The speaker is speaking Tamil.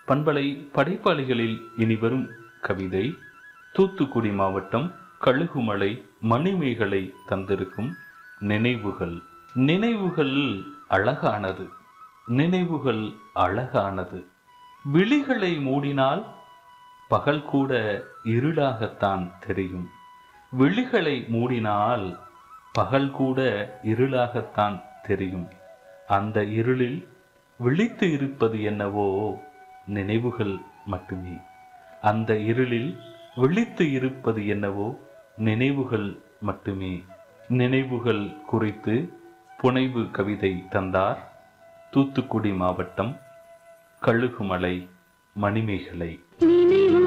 பண்பலை படைப்பாளிகளில் இனிவரும் கவிதை தூத்துக்குடி மாவட்டம் கழுகுமலை மணிமேகலை தந்திருக்கும் நினைவுகள். நினைவுகள் அழகானது, நினைவுகள் அழகானது. விழிகளை மூடினால் பகல் கூட இருளாகத்தான் தெரியும். விழிகளை மூடினால் பகல் கூட இருளாகத்தான் தெரியும். அந்த இருளில் விழித்து இருப்பது என்னவோ நினைவுகள் மட்டுமே. அந்த இருளில் விழித்து இருப்பது என்னவோ நினைவுகள் மட்டுமே. நினைவுகள் குறித்து புனைவு கவிதை தந்தார் தூத்துக்குடி மாவட்டம் கழுகுமலை மணிமேகலை.